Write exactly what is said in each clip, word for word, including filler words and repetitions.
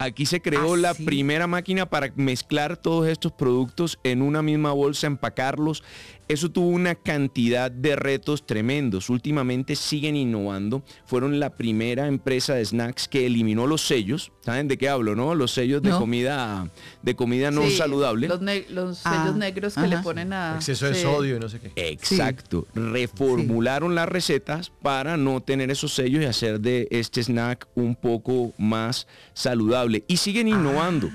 Aquí se creó ¿Ah, la sí? primera máquina para mezclar todos estos productos en una misma bolsa, empacarlos. Eso tuvo una cantidad de retos tremendos. Últimamente siguen innovando. Fueron la primera empresa de snacks que eliminó los sellos. ¿Saben de qué hablo, no? Los sellos de No. comida, de comida no Sí, saludable. Los, ne- los Ah, sellos negros que ajá, le sí. ponen a... Exceso de sí. sodio y no sé qué. Exacto. Reformularon las recetas para no tener esos sellos y hacer de este snack un poco más saludable. Y siguen innovando.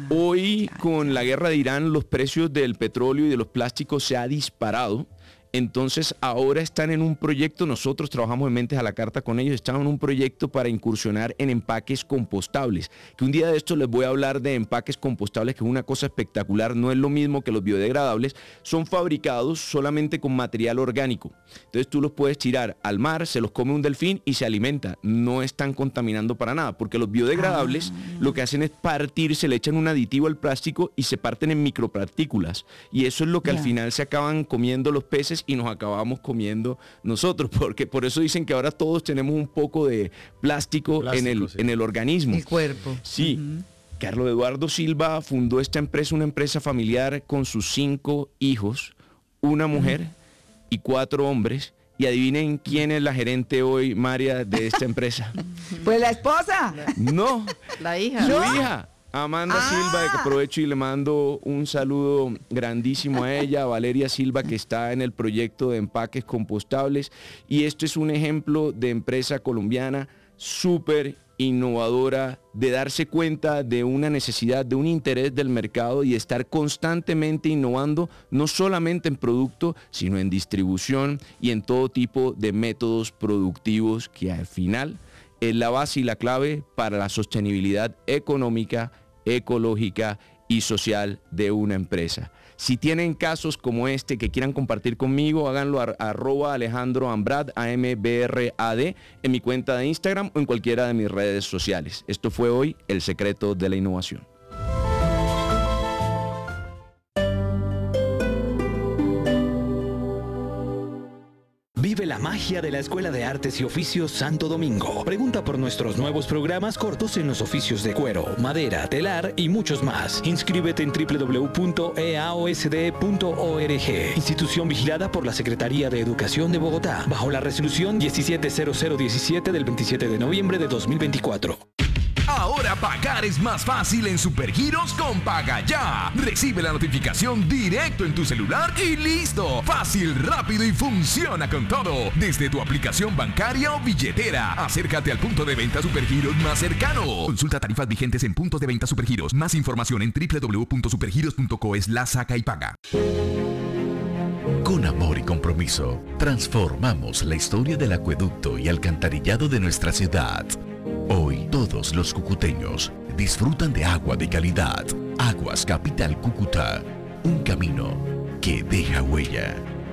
Hoy, con la guerra de Irán, los precios del petróleo y de los plásticos se ha disparado. Entonces ahora están en un proyecto, nosotros trabajamos en Mentes a la Carta con ellos, están en un proyecto para incursionar en empaques compostables, que un día de esto les voy a hablar de empaques compostables, que es una cosa espectacular, no es lo mismo que los biodegradables, son fabricados solamente con material orgánico, entonces tú los puedes tirar al mar, se los come un delfín y se alimenta, no están contaminando para nada, porque los biodegradables ah. lo que hacen es partirse, le echan un aditivo al plástico y se parten en micropartículas, y eso es lo que yeah. al final se acaban comiendo los peces y nos acabamos comiendo nosotros, porque por eso dicen que ahora todos tenemos un poco de plástico, plástico en, el, sí. en el organismo. El cuerpo. Sí. Uh-huh. Carlos Eduardo Silva fundó esta empresa, una empresa familiar con sus cinco hijos, una mujer uh-huh. y cuatro hombres. Y adivinen quién es la gerente hoy, María, de esta empresa. Pues la esposa. No. La hija. Su ¿No? hija. Amanda ah. Silva, de que aprovecho y le mando un saludo grandísimo a ella, a Valeria Silva, que está en el proyecto de empaques compostables, y esto es un ejemplo de empresa colombiana súper innovadora, de darse cuenta de una necesidad, de un interés del mercado y estar constantemente innovando, no solamente en producto, sino en distribución y en todo tipo de métodos productivos que al final es la base y la clave para la sostenibilidad económica, ecológica y social de una empresa. Si tienen casos como este que quieran compartir conmigo, háganlo a arroba Alejandro Ambrad, A M B R A D, en mi cuenta de Instagram o en cualquiera de mis redes sociales. Esto fue hoy El Secreto de la Innovación. Vive la magia de la Escuela de Artes y Oficios Santo Domingo. Pregunta por nuestros nuevos programas cortos en los oficios de cuero, madera, telar y muchos más. Inscríbete en doble u doble u doble u punto e a o s d punto org. Institución vigilada por la Secretaría de Educación de Bogotá, bajo la resolución diecisiete cero cero diecisiete del veintisiete de noviembre de dos mil veinticuatro. Ahora pagar es más fácil en Supergiros con Paga Ya. Recibe la notificación directo en tu celular y listo. Fácil, rápido y funciona con todo. Desde tu aplicación bancaria o billetera. Acércate al punto de venta Supergiros más cercano. Consulta tarifas vigentes en puntos de venta Supergiros. Más información en doble u doble u doble u punto supergiros punto co slash saca y paga. Con amor y compromiso, transformamos la historia del acueducto y alcantarillado de nuestra ciudad. Hoy, todos los cucuteños disfrutan de agua de calidad. Aguas Capital Cúcuta, un camino que deja huella.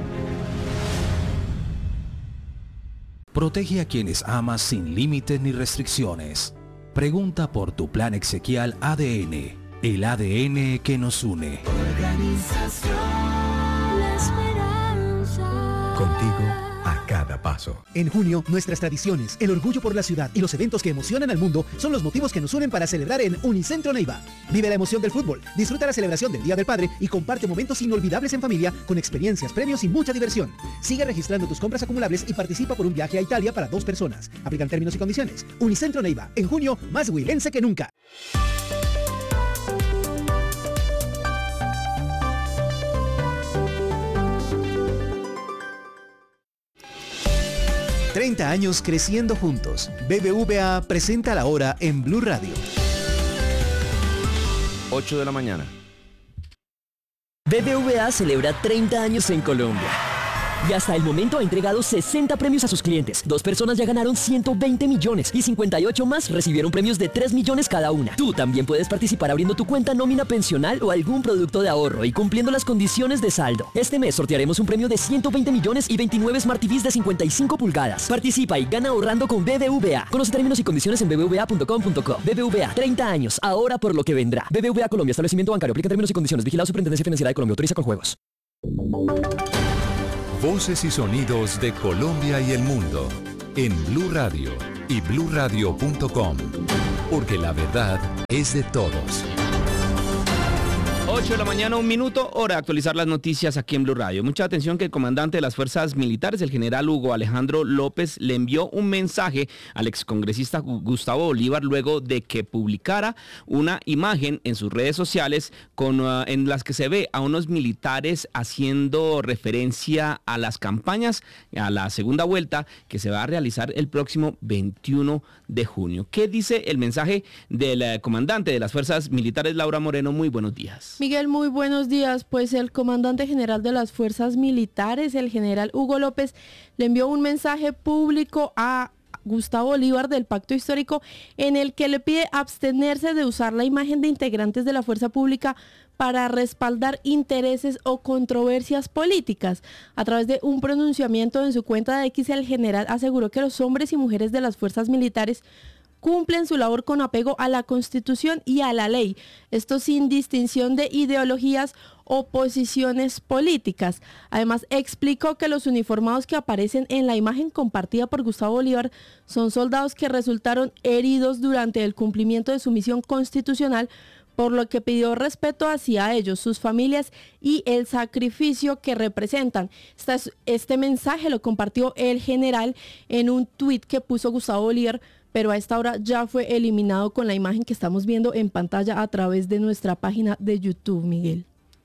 Protege a quienes amas sin límites ni restricciones. Pregunta por tu plan exequial A D N, el A D N que nos une. Organización La Esperanza. Contigo a cada paso. En junio, nuestras tradiciones, el orgullo por la ciudad y los eventos que emocionan al mundo son los motivos que nos unen para celebrar en Unicentro Neiva. Vive la emoción del fútbol, disfruta la celebración del Día del Padre y comparte momentos inolvidables en familia con experiencias, premios y mucha diversión. Sigue registrando tus compras acumulables y participa por un viaje a Italia para dos personas. Aplican términos y condiciones. Unicentro Neiva, en junio, más huilense que nunca. treinta años creciendo juntos. B B V A presenta la hora en Blue Radio. ocho de la mañana. B B V A celebra treinta años en Colombia. Y hasta el momento ha entregado sesenta premios a sus clientes. Dos personas ya ganaron ciento veinte millones y cincuenta y ocho más recibieron premios de tres millones cada una. Tú también puedes participar abriendo tu cuenta nómina pensional o algún producto de ahorro y cumpliendo las condiciones de saldo. Este mes sortearemos un premio de ciento veinte millones y veintinueve Smart T Vs de cincuenta y cinco pulgadas. Participa y gana ahorrando con B B V A. Conoce términos y condiciones en b b v a punto com punto co. B B V A, treinta años, ahora por lo que vendrá. B B V A Colombia, establecimiento bancario, aplica términos y condiciones. Vigilado Superintendencia Financiera de Colombia, autoriza con juegos. Voces y sonidos de Colombia y el mundo en Blue Radio y blue radio punto com. porque la verdad es de todos. ocho de la mañana, un minuto, hora de actualizar las noticias aquí en Blue Radio. Mucha atención que el comandante de las fuerzas militares, el general Hugo Alejandro López, le envió un mensaje al excongresista Gustavo Bolívar luego de que publicara una imagen en sus redes sociales con, uh, en las que se ve a unos militares haciendo referencia a las campañas, a la segunda vuelta que se va a realizar el próximo veintiuno de junio. ¿Qué dice el mensaje del uh, comandante de las fuerzas militares, Laura Moreno? Muy buenos días. Miguel, muy buenos días. Pues el comandante general de las fuerzas militares, el general Hugo López, le envió un mensaje público a Gustavo Bolívar del Pacto Histórico en el que le pide abstenerse de usar la imagen de integrantes de la fuerza pública para respaldar intereses o controversias políticas. A través de un pronunciamiento en su cuenta de X, el general aseguró que los hombres y mujeres de las fuerzas militares cumplen su labor con apego a la Constitución y a la ley, esto sin distinción de ideologías o posiciones políticas. Además, explicó que los uniformados que aparecen en la imagen compartida por Gustavo Bolívar son soldados que resultaron heridos durante el cumplimiento de su misión constitucional, por lo que pidió respeto hacia ellos, sus familias y el sacrificio que representan. Este, este mensaje lo compartió el general en un tuit que puso Gustavo Bolívar, pero a esta hora ya fue eliminado con la imagen que estamos viendo en pantalla a través de nuestra página de YouTube, Miguel.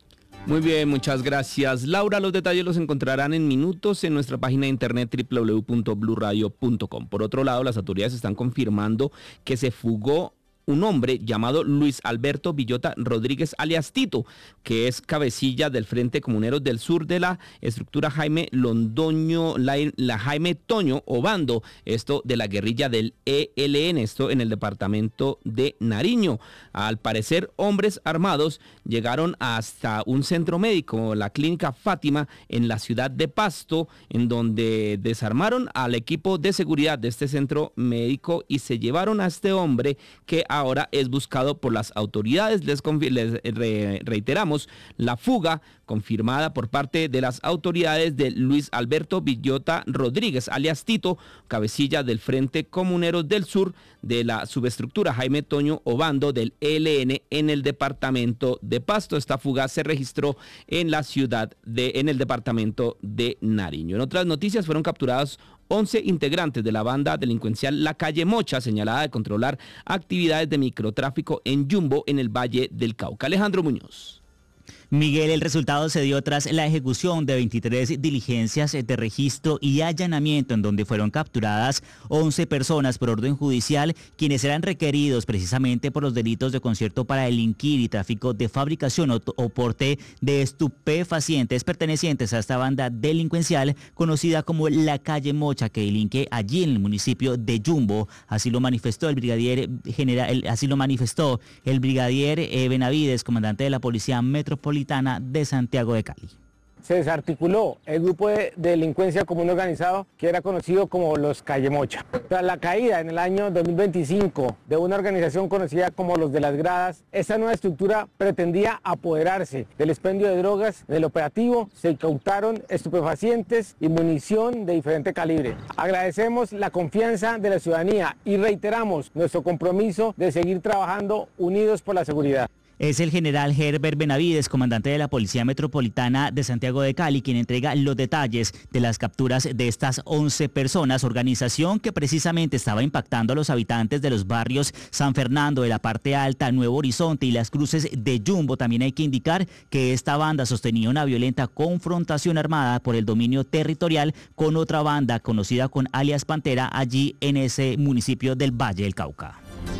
Muy bien, muchas gracias, Laura. Los detalles los encontrarán en minutos en nuestra página de internet doble u doble u doble u punto blue radio punto com. Por otro lado, las autoridades están confirmando que se fugó un hombre llamado Luis Alberto Villota Rodríguez, alias Tito, que es cabecilla del Frente Comuneros del Sur de la estructura Jaime Londoño, la, la Jaime Toño Obando, esto de la guerrilla del E L N, esto en el departamento de Nariño. Al parecer, hombres armados llegaron hasta un centro médico, la Clínica Fátima, en la ciudad de Pasto, en donde desarmaron al equipo de seguridad de este centro médico y se llevaron a este hombre que ahora es buscado por las autoridades. Les, les re reiteramos la fuga confirmada por parte de las autoridades de Luis Alberto Villota Rodríguez, alias Tito, cabecilla del Frente Comuneros del Sur de la subestructura Jaime Toño Obando del E L N en el departamento de Pasto. Esta fuga se registró en la ciudad de, en el departamento de Nariño. En otras noticias, fueron capturados once integrantes de la banda delincuencial La Calle Mocha, señalada de controlar actividades de microtráfico en Jumbo, en el Valle del Cauca. Alejandro Muñoz. Miguel, el resultado se dio tras la ejecución de veintitrés diligencias de registro y allanamiento en donde fueron capturadas once personas por orden judicial, quienes eran requeridos precisamente por los delitos de concierto para delinquir y tráfico de fabricación o, o porte de estupefacientes pertenecientes a esta banda delincuencial conocida como La Calle Mocha, que delinque allí en el municipio de Jumbo. Así lo manifestó el brigadier general, así lo manifestó el brigadier eh, Benavides, comandante de la Policía Metropolitana de Santiago de Cali. Se desarticuló el grupo de delincuencia común organizado que era conocido como los Calle Mocha. Tras la caída en el año dos mil veinticinco de una organización conocida como los de las Gradas, esta nueva estructura pretendía apoderarse del expendio de drogas. En el operativo se incautaron estupefacientes y munición de diferente calibre. Agradecemos la confianza de la ciudadanía y reiteramos nuestro compromiso de seguir trabajando unidos por la seguridad. Es el general Herbert Benavides, comandante de la Policía Metropolitana de Santiago de Cali, quien entrega los detalles de las capturas de estas once personas, organización que precisamente estaba impactando a los habitantes de los barrios San Fernando, de la parte alta, Nuevo Horizonte y las cruces de Jumbo. También hay que indicar que esta banda sostenía una violenta confrontación armada por el dominio territorial con otra banda conocida con alias Pantera allí en ese municipio del Valle del Cauca.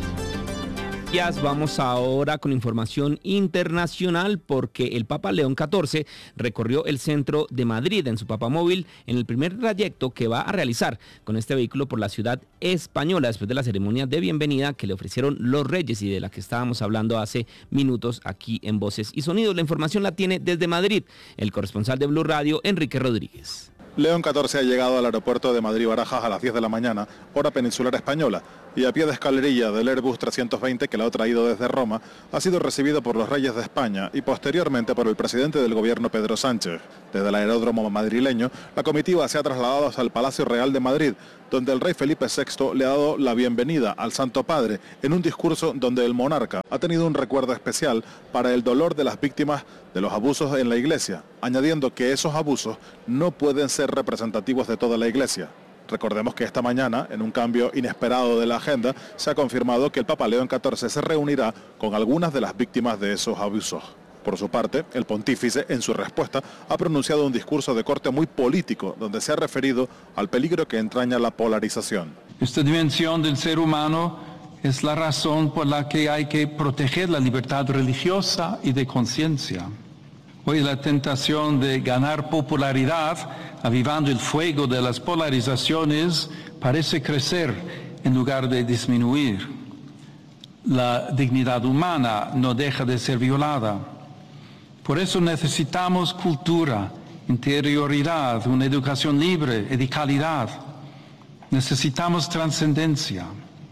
Vamos ahora con información internacional porque el Papa León catorce recorrió el centro de Madrid en su papamóvil en el primer trayecto que va a realizar con este vehículo por la ciudad española después de la ceremonia de bienvenida que le ofrecieron los reyes y de la que estábamos hablando hace minutos aquí en Voces y Sonidos. La información la tiene desde Madrid el corresponsal de Blue Radio, Enrique Rodríguez. León catorce ha llegado al aeropuerto de Madrid-Barajas a las diez de la mañana, hora peninsular española, y a pie de escalerilla del Airbus trescientos veinte que lo ha traído desde Roma, ha sido recibido por los reyes de España y posteriormente por el presidente del gobierno Pedro Sánchez. Desde el aeródromo madrileño, la comitiva se ha trasladado hasta el Palacio Real de Madrid, donde el rey Felipe sexto le ha dado la bienvenida al Santo Padre en un discurso donde el monarca ha tenido un recuerdo especial para el dolor de las víctimas de los abusos en la iglesia, añadiendo que esos abusos no pueden ser representativos de toda la iglesia. Recordemos que esta mañana, en un cambio inesperado de la agenda, se ha confirmado que el Papa León catorce se reunirá con algunas de las víctimas de esos abusos. Por su parte, el pontífice, en su respuesta, ha pronunciado un discurso de corte muy político, donde se ha referido al peligro que entraña la polarización. Esta dimensión del ser humano es la razón por la que hay que proteger la libertad religiosa y de conciencia. Hoy la tentación de ganar popularidad, avivando el fuego de las polarizaciones, parece crecer en lugar de disminuir. La dignidad humana no deja de ser violada. Por eso necesitamos cultura, interioridad, una educación libre y de calidad. Necesitamos trascendencia.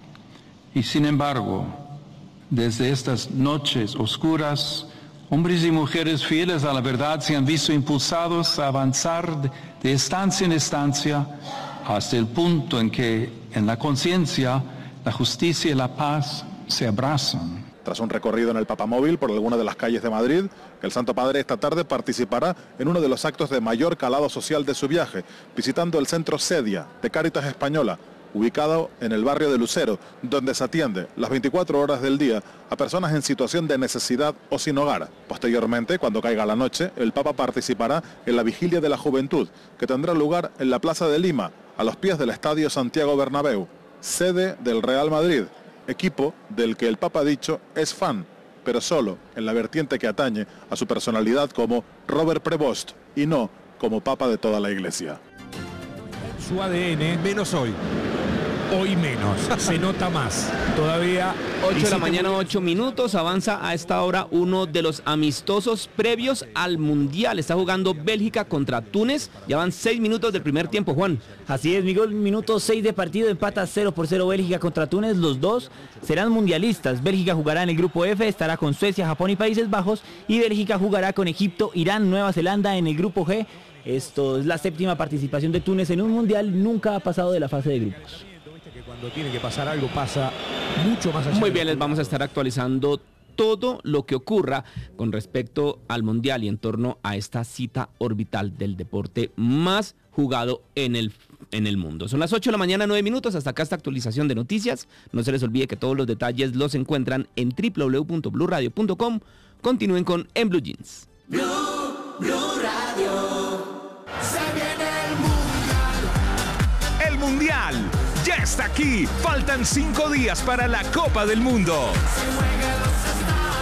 Y sin embargo, desde estas noches oscuras, hombres y mujeres fieles a la verdad se han visto impulsados a avanzar de, de estancia en estancia hasta el punto en que en la conciencia la justicia y la paz se abrazan. Tras un recorrido en el Papamóvil por alguna de las calles de Madrid, el Santo Padre esta tarde participará en uno de los actos de mayor calado social de su viaje, visitando el centro Cedia de Cáritas Española, ubicado en el barrio de Lucero, donde se atiende las veinticuatro horas del día a personas en situación de necesidad o sin hogar. Posteriormente, cuando caiga la noche, el Papa participará en la Vigilia de la Juventud, que tendrá lugar en la Plaza de Lima, a los pies del Estadio Santiago Bernabéu, sede del Real Madrid, equipo del que el Papa ha dicho es fan, pero solo en la vertiente que atañe a su personalidad como Robert Prevost y no como Papa de toda la Iglesia. Su A D N, menos hoy. Hoy menos, se nota más. Todavía ocho de la mañana, ocho minutos, avanza a esta hora uno de los amistosos previos al Mundial. Está jugando Bélgica contra Túnez, ya van seis minutos del primer tiempo, Juan. Así es, Miguel, minuto seis de partido, empata cero por cero Bélgica contra Túnez, los dos serán mundialistas. Bélgica jugará en el grupo F, estará con Suecia, Japón y Países Bajos, y Bélgica jugará con Egipto, Irán, Nueva Zelanda en el grupo G. Esto es la séptima participación de Túnez en un mundial, nunca ha pasado de la fase de grupos. Cuando tiene que pasar algo pasa mucho más allá. Muy bien, les vamos a estar actualizando todo lo que ocurra con respecto al Mundial y en torno a esta cita orbital del deporte más jugado en el, en el mundo. Son las ocho de la mañana, nueve minutos, hasta acá esta actualización de noticias. No se les olvide que todos los detalles los encuentran en doble u doble u doble u punto blue radio punto com. Continúen con En Blue Jeans. Blue, Blue Radio. Se viene el Mundial. El Mundial ya está aquí. Faltan cinco días para la Copa del Mundo. Se juega en los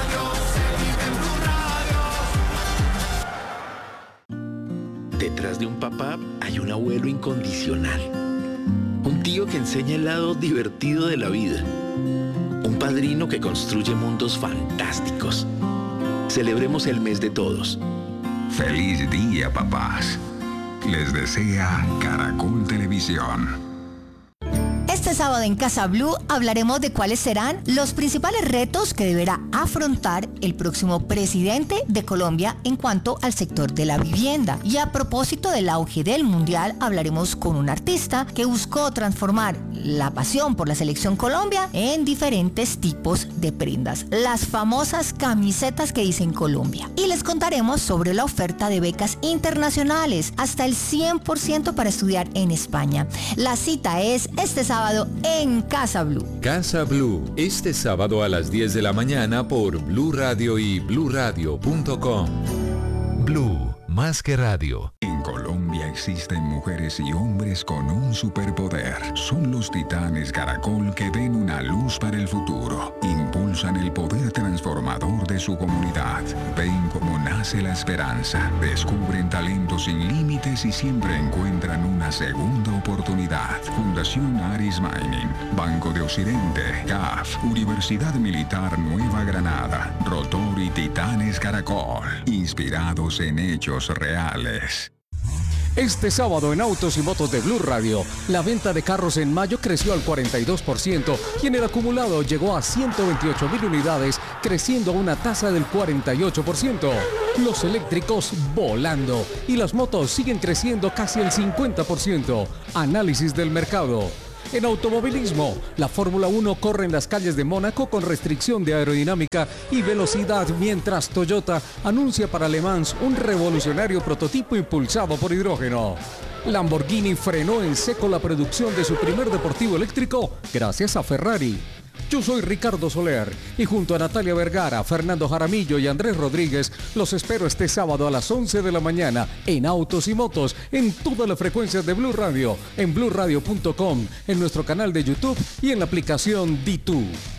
estadios, se vive en Blue Radio. Detrás de un papá hay un abuelo incondicional. Un tío que enseña el lado divertido de la vida. Un padrino que construye mundos fantásticos. Celebremos el mes de todos. Feliz día, papás. Les desea Caracol Televisión. Este sábado en Casa Blue hablaremos de cuáles serán los principales retos que deberá afrontar el próximo presidente de Colombia en cuanto al sector de la vivienda. Y a propósito del auge del mundial, hablaremos con un artista que buscó transformar la pasión por la selección Colombia en diferentes tipos de prendas, las famosas camisetas que dicen Colombia. Y les contaremos sobre la oferta de becas internacionales, hasta el cien por ciento para estudiar en España. La cita es este sábado en Casa Blue. Casa Blue, este sábado a las diez de la mañana por Blue Radio y blue radio punto com. Blue, más que radio. En Colombia existen mujeres y hombres con un superpoder. Son los titanes Caracol que ven una luz para el futuro. Impulsan el poder transformador de su comunidad. Ven cómo nace la esperanza. Descubren talentos sin límites y siempre encuentran una segunda oportunidad. Fundación Aris Mining, Banco de Occidente, C A F, Universidad Militar Nueva Granada, Rotor y Titanes Caracol. Inspirados en hechos reales. Este sábado en Autos y Motos de Blue Radio, la venta de carros en mayo creció al cuarenta y dos por ciento y en el acumulado llegó a ciento veintiocho mil unidades, creciendo a una tasa del cuarenta y ocho por ciento. Los eléctricos volando y las motos siguen creciendo casi el cincuenta por ciento. Análisis del mercado. En automovilismo, la Fórmula uno corre en las calles de Mónaco con restricción de aerodinámica y velocidad, mientras Toyota anuncia para Le Mans un revolucionario prototipo impulsado por hidrógeno. Lamborghini frenó en seco la producción de su primer deportivo eléctrico gracias a Ferrari. Yo soy Ricardo Soler y junto a Natalia Vergara, Fernando Jaramillo y Andrés Rodríguez los espero este sábado a las once de la mañana en Autos y Motos en todas las frecuencias de Blue Radio, en blue radio punto com, en nuestro canal de YouTube y en la aplicación D dos.